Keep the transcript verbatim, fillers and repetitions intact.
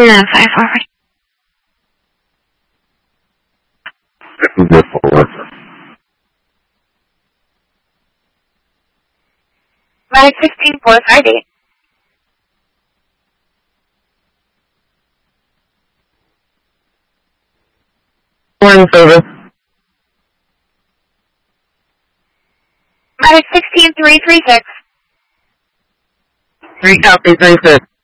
seven five forward. Move forward. Medic sixteen four five eight. Morning service. Medic sixteen three three six. Three copy, three six.